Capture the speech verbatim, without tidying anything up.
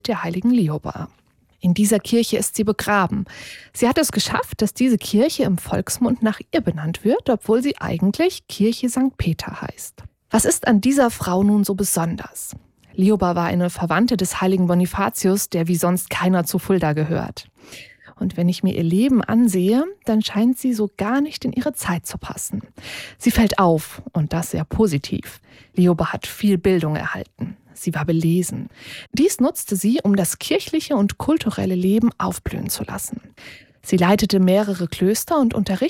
der heiligen Lioba. In dieser Kirche ist sie begraben. Sie hat es geschafft, dass diese Kirche im Volksmund nach ihr benannt wird, obwohl sie eigentlich Kirche Sankt Peter heißt. Was ist an dieser Frau nun so besonders? Lioba war eine Verwandte des heiligen Bonifatius, der wie sonst keiner zu Fulda gehört. Und wenn ich mir ihr Leben ansehe, dann scheint sie so gar nicht in ihre Zeit zu passen. Sie fällt auf, und das sehr positiv. Lioba hat viel Bildung erhalten. Sie war belesen. Dies nutzte sie, um das kirchliche und kulturelle Leben aufblühen zu lassen. Sie leitete mehrere Klöster und unterrichtete